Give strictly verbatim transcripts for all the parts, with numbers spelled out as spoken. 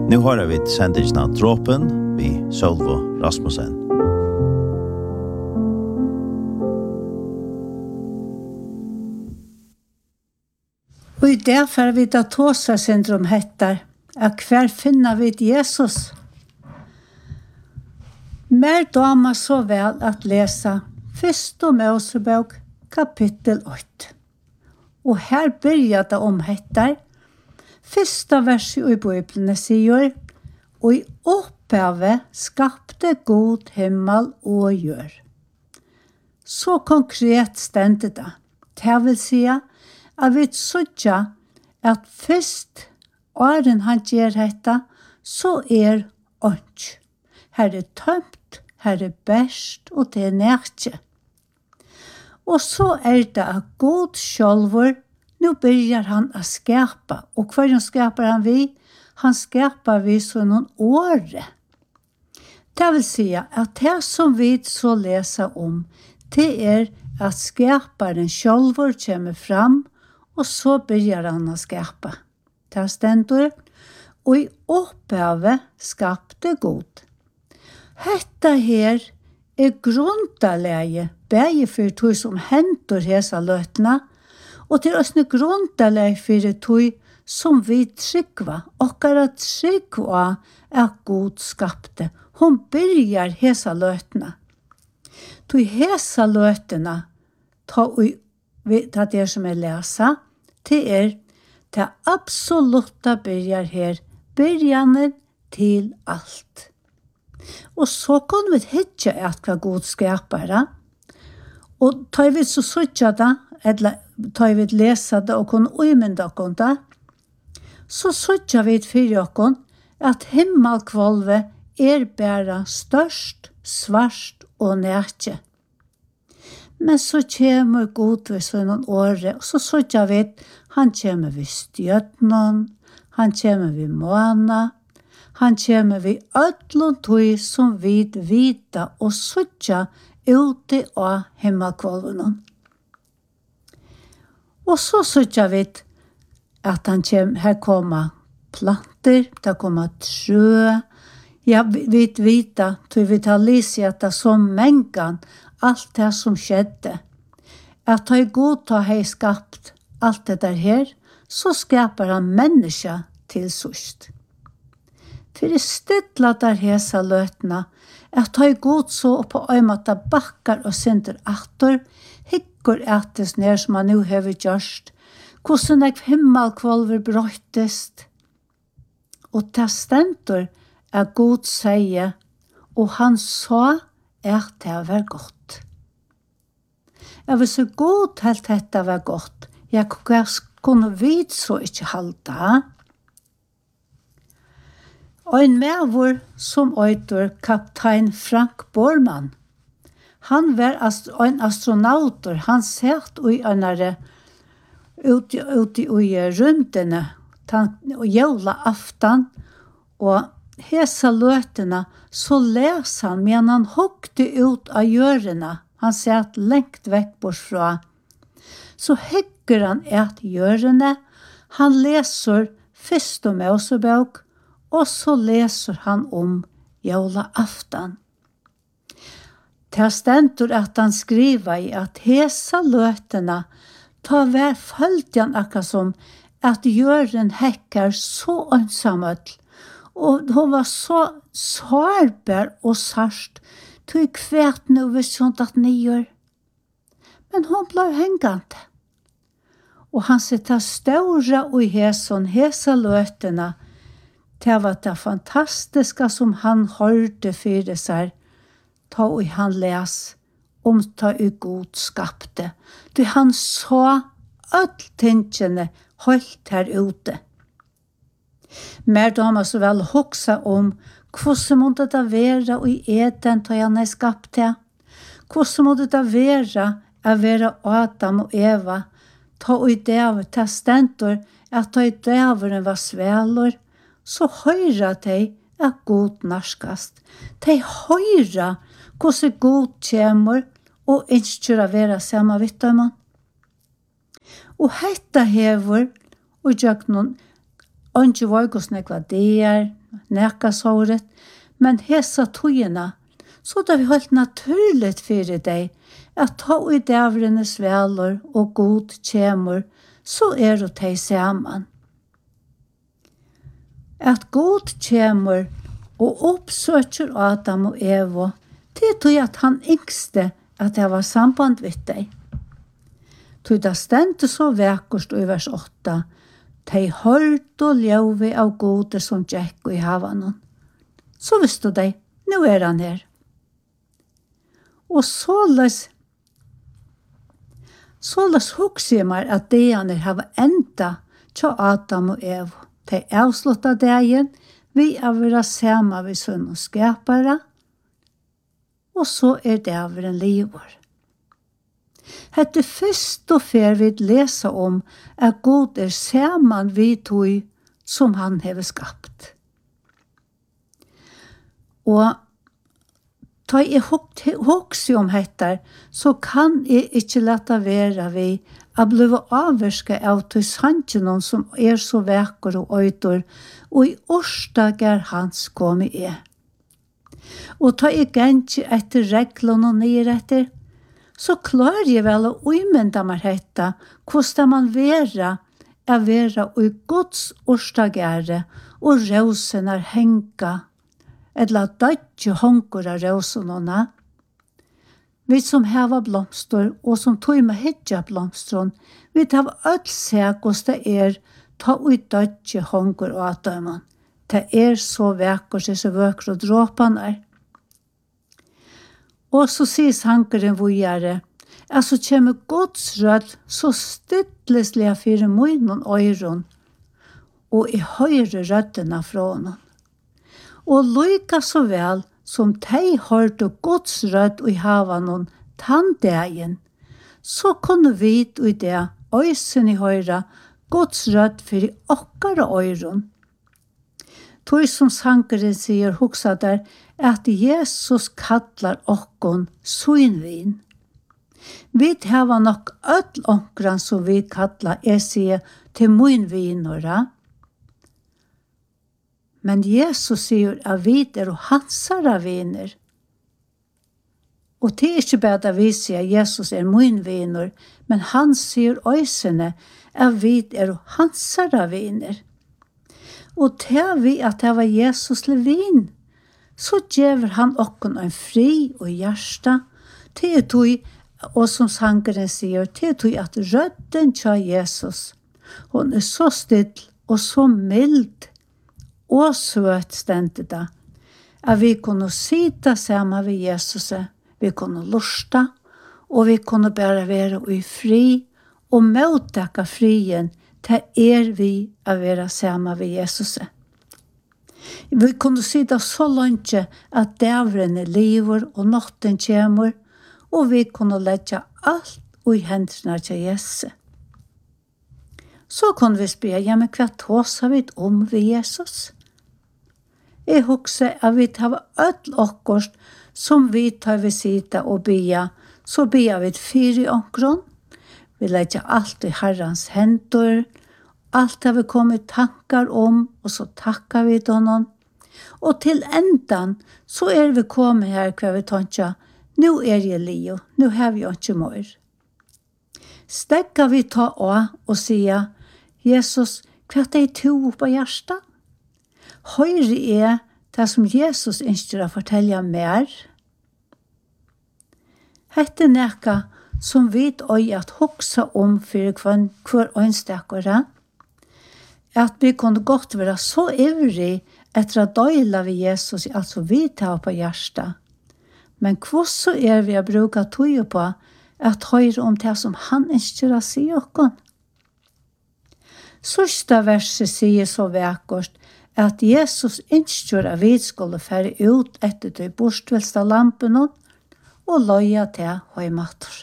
Nu har vi sendingen av Dråpen vid Sølvo Rasmussen. Og i det for vi da tåsa syndrom hettar, at hver finner vi Jesus. Mer dama så vel at lesa Første Mosebok kapittel åtte. Og her byrja det om hettar. Første verset i Bibelen sier, og i opphavet skapte god himmel og jord. Så konkret stendte det. Det vil si at vi sødja at først åren han gjør dette, så er ånd. Her er tømt, her er best, og det er nærkje. Og så er det at god sjølver, nå begynner han å skapa. Og hva skaper han vi? Han skaper vi så noen åre. Det vil si at det som vi så leser om, det er at skaparen sjølver kommer fram, og så begynner han å skapa. Det stender, og i opphavet skapte god. Hetta her er grundaleie, begge for tog som henter hesa løtene, og til oss grundaleie for tog som vi tryggva, okkara tryggva er god skapte. Hun byrjar hesa løtene. Tog hesa løtene, ta det er som jeg leser, det er det absolutte byrjar her, byrjanen til alt. Og så kunne vi hitte at hva god skapar. Og tar vi så søtja det, eller tar vi lesa det og kunne umynda oss det, så søtja vi for oss at himmelkvolvet er bare størst, svart og nærkje. Men så kommer god ved sånne åre, og så søtja vi at han kommer ved stjøtnen, han kommer ved måna, han kommer ved ødlån tog som vi vita og søtja ute av himmelkvolven. Og så søtja vi at han kommer, her kommer planter, det kommer trø, ja, vi vita, tog vi tar lise at det som mengan, alt det som skjedde. At han god tar hei skapt alt det der her, så skapar han menneska til sørst. For det stedla der hesa løtene, at han god så på øymata bakkar og synder atter, hikkur ettes ned som han nu hever gjørst, hvordan ek himmelkvolver brøytest. Og det stendur er god seie, og han sa at det var godt. Jeg vil så god helt dette var godt, jeg kunne vidt så ikke halda. Og en medvor som øyter kaptein Frank Bormann, han var ast- en astronauter, han satt i enare ute, ute i rymdene, og jævla aftan, og hesa løtene, så les han, men han hokte ut av hjørene, han satt lengt vekk bortfra. Så hekker han et hjørene, han leser Første Mosebok, og så leser han om jævla aftan. Det stendur at han skriver i at hesa løtene ta vær følgen akkurat som at jøren hekker så ønsamøtt, og hun var så sårbar og sarst, tog kvært nå hvis hun tatt nyer. Men hun ble hengende. Og han sitter større i heson, hesa løtene, det var det fantastiske som han hørte for seg, ta og han les om ta og god skapte. Det han så alle tingene holdt her ute. Mer damer så vel hoksa om hvordan måtte det være i eden ta han er skapte. Hvordan måtte det være å være Adam og Eva, ta og det testenter, at ta i dæveren var svelor, så høyra de at god narskast. De høyra hvordan god kommer og ønsker å være sammen vidt dem. Og hetta hever, og jeg noen, ikke var hvordan jeg var der, nekasåret, men hesa tøyina, så det er helt naturligt for deg at ta i dævrenes velor og god kjemur, så er det de saman. At god kjemur og oppsøker Adam og Eva, det tog at han yngste at det var samband vidt deg. Tog det stendte så vekkost i vers åtta, de hørt og ljøve av gode som Jack i havanen. Så visste de, nå er han her. Og såles, såles hukser meg at det han er hava enda til Adam og Eva. De avslutta dagen, vi er vera sama vi sønn og skapare, og så er det over en livår. Hette først og fer vi lesa om at God er saman vi tog som han hever skapt. Og ta jeg hokse om hettar, så kan jeg ikke lette være vi at bli avverska av til sannsjonen som er så vekker og øytor, og i årsdager hans kom i er. Og ta jeg gensje etter reglene og nye etter, så klarer jeg vel å umynda meg hetta, hvordan man vera er vera og i Guds årsdagere, og rausen er henga, eller dødje hongur av rausenåna. Vi som heva blomster, og som tog med hedja blomstron, vi tar öll seg hos det er, ta ut dødje hongur og atøyman. Det er så vekker seg så vøker og dråpan er. Og så sier sankeren vujare, at så kommer Guds rød så styttleslige fire munnen øyron, og i høyre røddene fra honom. Og lykka så vel som de hørte Guds rød i havanon tanndegen, så kunne vi i det øysen i høyre Guds rød for okkara øyron. Tog som sankeren sier hoksa der, at Jesus kallar okkon suinvin. Vi hava nok öll onkran som vi kallar er sier til muinvinora. Men Jesus sier at vi er hansara viner. Og det er ikke bare at vi sier at Jesus er muinvinor, men han sier øysene at vi er hansara viner. Og til vi at det var Jesus levin, så gjever han okkon en fri og hjärsta, til tog, og som sangeren sier, til tog at rødden til Jesus, hun er så still og så mild, og søt stendte det, at vi kunne sita sammen ved Jesus, vi kunne lusta, og vi kunne bare være i fri, og møttekke frien, til er vi å være sammen ved Jesus. Vi kunne sida så langt at dævren er lever og natten kommer, og vi kunne legge alt i hendene til Jesus. Så kunne vi spørre, ja, men hva tåser vi om ved Jesus? Jeg husker at vi tar ødel akkurat som vi tar ved sida og bia, så bia vi fire omkron. Vi legger alt i Herrens hender, alt har vi kommet tankar om, og så takkar vi til honom. Og til endan, så er vi kommet her hver vi tankar, nå er jeg lio, nå har vi ikke mer. Stekka vi ta av og sier, Jesus, hva er det to på hjertet? Høyre er det som Jesus ønsker å fortelle mer. Hette nekka som vi øy at hoksa om for hver øynstekkere, at vi kunne godt være så ivrig etter å døyla ved Jesus, altså vi tar på hjertet. Men hvordan er vi å bruke tog på at høre om det som han ønsker å si oss? Sørste verset sier så vekkert at Jesus ønsker at vi skulle fære ut etter de borstvelste lampene og løye til høymatter.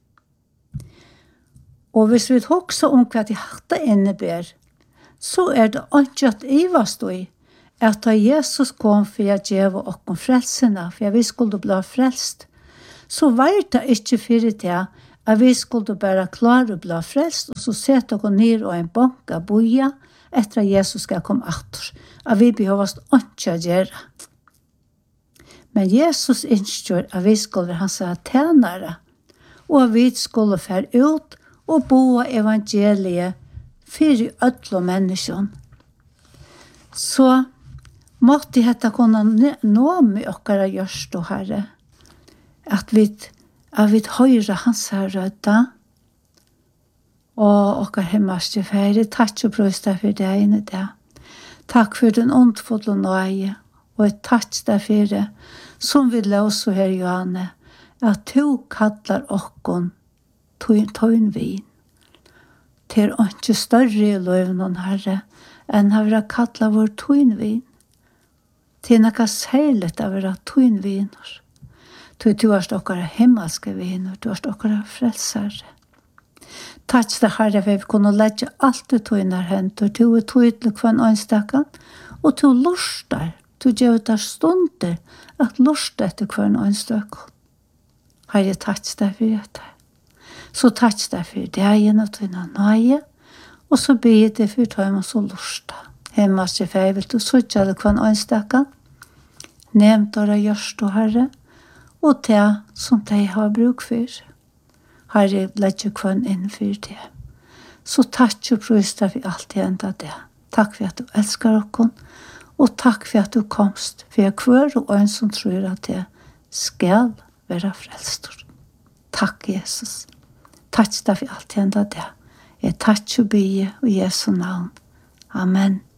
Og hvis vi også om hva de hatt innebærer, så er det ikke at Iva stod i, at da Jesus kom for å gjøre oss frelsene, for vi skulle bli frelst, så var det ikke for det at vi skulle bare klare å bli frelst, og så sette oss ned og en bank av boja, etter at Jesus skal komme atter, at vi behøver ikke å gjøre. Men Jesus innskjør at vi skulle være hans tjenere, og at vi skulle fære ut og bo evangeliet for ødel og mennesker. Så måtte dette kunne nå med dere gjørst og herre, at vi, at vi hører hans rødda, og dere hemmeste ferie. Takk og prøvs deg for det ene der. Takk for den åndfulle nøye, og et takk deg for det, som vi løser her, Johanne, at du kallar okkon tøyn vin. Til å ikke større i løvnen, Herre, enn å være kallar vår tøyn vin. Til noe særlig å være tøyn viner. Du har stokkere himmelske viner, du har stokkere frelsere. Takk deg, Herre, for vi kunne legge alt du tøyner henter, du er tøydelig for en ønstekken, og du luster, du gjør det stunder, at luster etter hver en ønstekken. Herre, takk deg for dette. Så takk deg for deg og tøyne nøye, og så ber det for tøyne så luster. Hemmas til feil, vil du sørge det hver en ønstekken, nevnt dere gjørst og Herre, og det som de har bruk for. Herre, legger kvann inn for det. Så takk og prøys deg for alt det enda det. Takk for at du elsker dere, og takk for at du komst, for jeg hver og en som tror at det skal være frelst. Takk, Jesus. Takk deg for alt det enda det. Jeg takk og bygge i Jesu navn. Amen.